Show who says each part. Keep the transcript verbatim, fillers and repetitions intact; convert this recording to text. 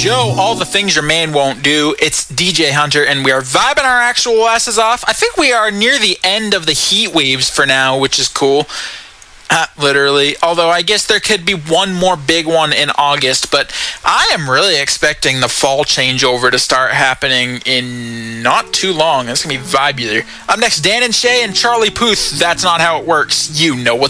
Speaker 1: show, All the Things Your Man Won't Do. It's D J Hunter, and we are vibing our actual asses off. I think we are near the end of the heat waves for now, which is cool. Uh, literally. Although I guess there could be one more big one in August, but I am really expecting the fall changeover to start happening in not too long. It's going to be vibular. Up next, Dan and Shay and Charlie Puth. That's Not How It Works. You know what's